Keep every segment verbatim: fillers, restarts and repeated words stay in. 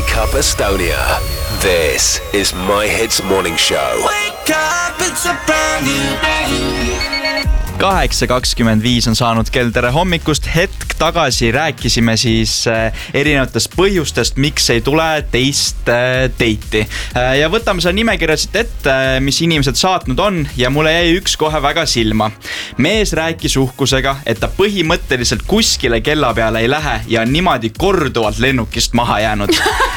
Wake Up Estonia. This is My Hits Morning Show. Wake up, it's a brand new day. kaheksa kakskümmend viis on saanud kell, tere hommikust. Hetk tagasi rääkisime siis erinevatest põhjustest, miks ei tule teist teiti. Ja võtame seda nimekirja siit ette, mis inimesed saatnud on, ja mulle jäi üks kohe väga silma. Mees rääkis uhkusega, et ta põhimõtteliselt kuskile kella peale ei lähe ja on niimoodi korduvalt lennukist maha jäänud.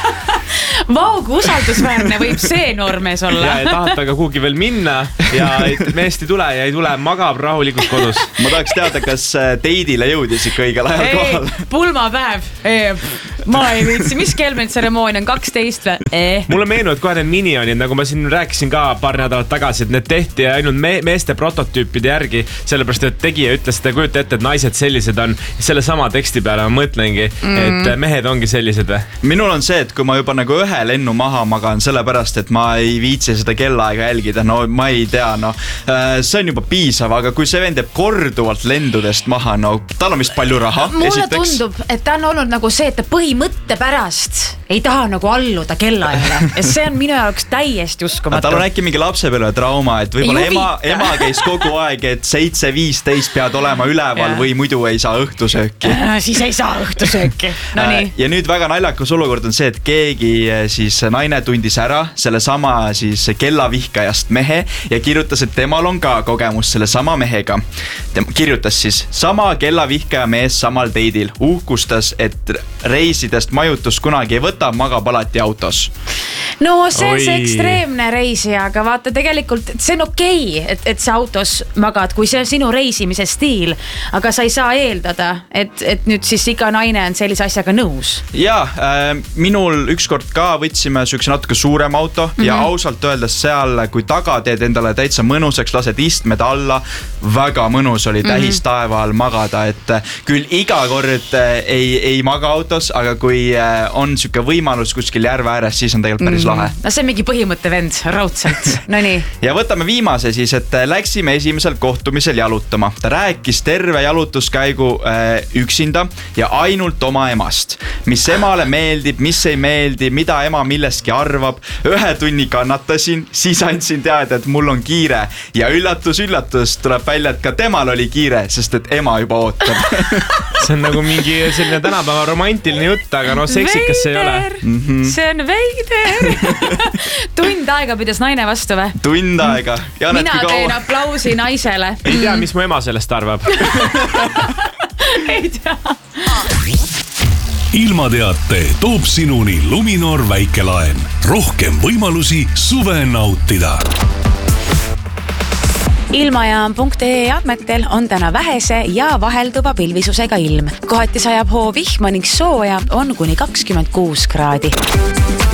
Vau, kui usaldusväärne võib see noormees olla. Ja ei tahata ka kuhugi veel minna ja meest ei tule ja ei tule, magab rahulikult kodus. Ma tahaks teada, kas teidile jõudis ikka õigel ajal kohal. Ei, pulmapäev. Ei, ma ei viitsi. Mis kell meil tseremoonia on? kaksteist või? Eh. Mulle meenuvad kohe need minionid, nagu ma siin rääkisin ka paar nädalat tagasi, et need tehti ainult me meeste prototüüpide järgi, sellepärast, et tegija ütles, et kujuta ette, et naised sellised on. Selle sama teksti peale ma mõtlengi, mm. et mehed ongi sellised või? Minul on see, et kui ma juba nagu ühe lennu maha magan, sellepärast, et ma ei viitsi seda kellaaega jälgida, no ma ei tea, no see on juba piisav, aga kui see vend jääb korduvalt lendudest maha, no tal on vist palju raha. Mulle esiteks. tundub, et ta on olnud nagu see, et ta põhimõtte pärast ei taha nagu alluda kellaajale. Ja see on minu jaoks täiesti uskumatu. Tal on äkki mingi lapsepõlve trauma, et võib-olla ema, ema käis kogu aeg, et seitse viisteist pead olema üleval ja. Või muidu ei saa õhtusööki. Äh, siis ei saa õhtusööki. No nii. Ja nüüd väga naljakas olukord on see, et keegi siis naine tundis ära selle sama siis kellavihkajast mehe ja kirjutas, et temal on ka kogemus selle sama mehega. Tema kirjutas siis sama kellavihkaja mees samal teidil, uhkustas, et reisidest majutus kunagi ei võta, magab alati autos. No see on see Oi. ekstreemne reisija, aga vaata tegelikult, et see on okei, et, et sa autos magad, kui see on sinu reisimise stiil, aga sa ei saa eeldada, et, et nüüd siis iga naine on sellise asjaga nõus. Ja äh, minul ükskord ka võtsime sükse natuke suurem auto mm-hmm. ja ausalt öeldes seal, kui taga teed endale täitsa mõnusaks, lased istmed alla, väga mõnus oli tähis mm-hmm. taeva all magada, et küll iga kord ei, ei maga autos, aga kui on süke võimalus kuskil järve ääres, siis on tegelikult päris mm-hmm. lahe. No see on mingi põhimõtte vend, raudselt. No nii. Ja võtame viimase siis, et läksime esimesel kohtumisel jalutama. Ta rääkis terve jalutuskäigu äh, üksinda ja ainult oma emast. Mis emale meeldib, mis ei meeldi, mida ema millestki arvab. Ühe tunni kannatasin, siis andsin teada, et mul on kiire. Ja üllatus, üllatus tuleb välja, et ka temal oli kiire, sest et ema juba ootab. See on nagu mingi selline tänapäeva romantiline jutt, aga no seksikas see ei ole. Mm-hmm. See on veider. Tund aega pidas naine vastu või? Tund aega. Mina teen aplausi naisele. Ei tea, mis mu ema sellest arvab. Ei tea. Ilmateate toob sinuni Luminor väikelaen. Rohkem võimalusi suve nautida. Ilmajaam punkt ee andmetel on täna vähese ja vahelduva pilvisusega ilm. Kohati sajab hoo vihma ning sooja on kuni kakskümmend kuus kraadi.